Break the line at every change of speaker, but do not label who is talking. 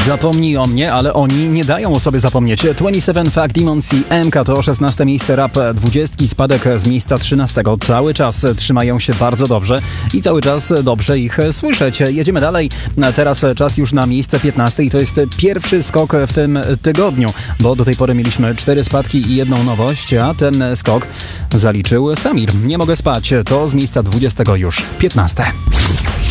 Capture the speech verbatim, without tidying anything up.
Zapomnij o mnie, ale oni nie dają o sobie zapomnieć. dwadzieścia siedem Fuck Demons i M K to szesnaste miejsce rap dwudziestki, spadek z miejsca trzynastego. Cały czas trzymają się bardzo dobrze i cały czas dobrze ich słyszeć. Jedziemy dalej. Teraz czas już na miejsce piętnaste i to jest pierwszy skok w tym tygodniu, bo do tej pory mieliśmy cztery spadki i jedną nowość, a ten skok zaliczył Samir. Nie mogę spać. To z miejsca dwudziestego już piętnaste.